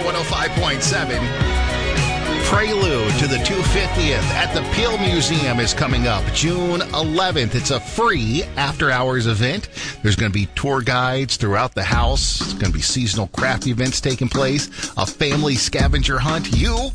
105.7. Prelude to the 250th at the Peel Museum is coming up June 11th. It's a free after-hours event. There's going to be tour guides throughout the house. It's going to be seasonal craft events taking place, a family scavenger hunt. You